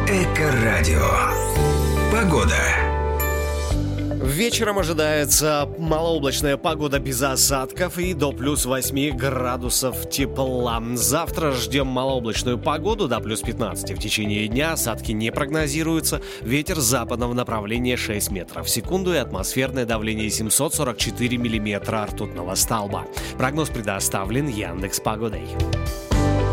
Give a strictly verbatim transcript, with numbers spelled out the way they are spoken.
Эко-радио. Погода. Вечером ожидается малооблачная погода без осадков и до плюс восьми градусов тепла. Завтра ждем малооблачную погоду до плюс пятнадцати. В течение дня осадки не прогнозируются. Ветер западного направления шесть метров в секунду и атмосферное давление семьсот сорок четыре миллиметра ртутного столба. Прогноз предоставлен Яндекс.Погодой.